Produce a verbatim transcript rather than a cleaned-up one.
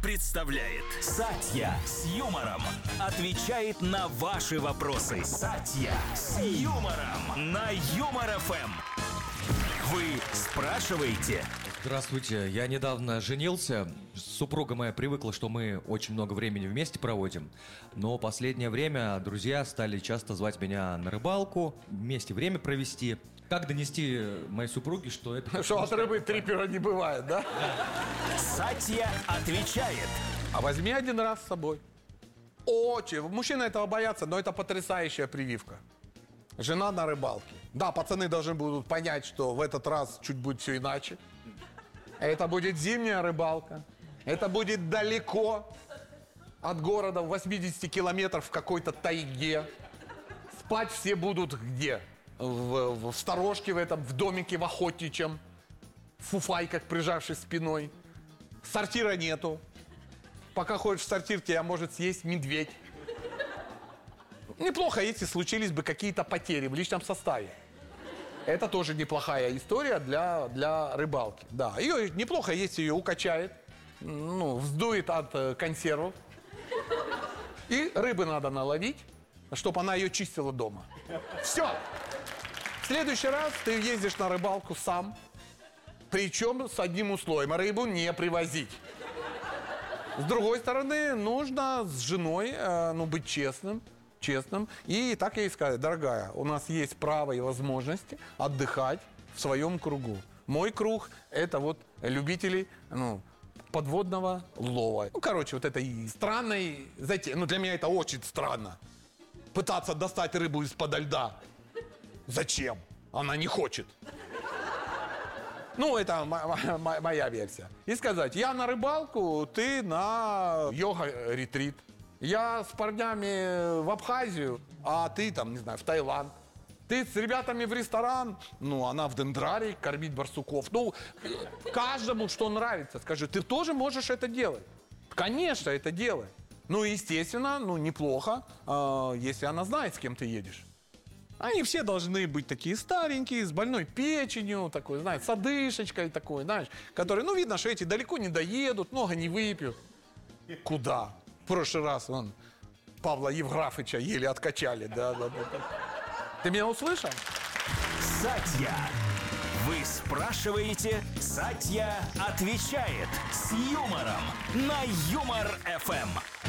представляет Сатья с юмором. Отвечает на ваши вопросы. Сатья с юмором на Юмор эф эм. Вы спрашиваете? Здравствуйте, я недавно женился. Супруга моя привыкла, что мы очень много времени вместе проводим. Но последнее время друзья стали часто звать меня на рыбалку, вместе время провести. Как донести моей супруге, что это... Что от рыбы трипера не бывает, да? Сатья отвечает. А возьми один раз с собой. Очень. Мужчины этого боятся, но это потрясающая прививка. Жена на рыбалке. Да, пацаны должны будут понять, что в этот раз чуть будет все иначе. Это будет зимняя рыбалка. Это будет далеко от города, в восьмидесяти километров в какой-то тайге. Спать все будут где? В, в, в сторожке в этом, в домике в охотничьем. В фуфайках, прижавшись спиной. Сортира нету. Пока ходишь в сортир, тебя может съесть медведь. Неплохо, если случились бы какие-то потери в личном составе. Это тоже неплохая история для, для рыбалки. Да, ее неплохо, если ее укачает, ну, вздует от э, консервов. И рыбы надо наловить, чтобы она ее чистила дома. Все. В следующий раз ты ездишь на рыбалку сам, причем с одним условием: рыбу не привозить. С другой стороны, нужно с женой э, ну, быть честным. Честным. И так я и сказал: дорогая, у нас есть право и возможности отдыхать в своем кругу. Мой круг – это вот любители, ну, подводного лова. Ну, короче, вот этой странной, знаете, ну, для меня это очень странно. Пытаться достать рыбу из-под льда. Зачем? Она не хочет. Ну, это моя версия. И сказать: я на рыбалку, ты на йога-ретрит. Я с парнями в Абхазию, а ты там, не знаю, в Таиланд. Ты с ребятами в ресторан, ну, она в дендрарий кормить барсуков. Ну, каждому, что нравится, скажи, ты тоже можешь это делать. Конечно, это делай. Ну, естественно, ну, неплохо, э, если она знает, с кем ты едешь. Они все должны быть такие старенькие, с больной печенью, такой, знаешь, с одышечкой такой, знаешь, которые, ну, видно, что эти далеко не доедут, много не выпьют. Куда? В прошлый раз вон Павла Евграфыча еле откачали. Да, да, да. Ты меня услышал? Сатья. Вы спрашиваете, Сатья отвечает с юмором на Юмор эф эм.